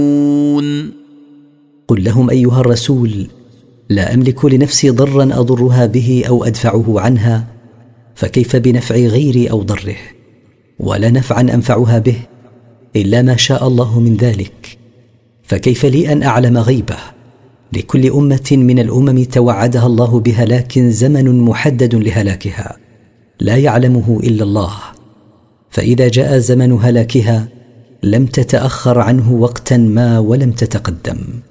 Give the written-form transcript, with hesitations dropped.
قل لهم أيها الرسول: لا أملك لنفسي ضرا أضرها به أو أدفعه عنها، فكيف بنفع غيري أو ضره؟ ولا نفعا أنفعها به إلا ما شاء الله من ذلك. فكيف لي أن أعلم غيبه؟ لكل أمة من الأمم توعدها الله بهلاك زمن محدد لهلاكها لا يعلمه إلا الله، فإذا جاء زمن هلاكها لم تتأخر عنه وقتا ما ولم تتقدم.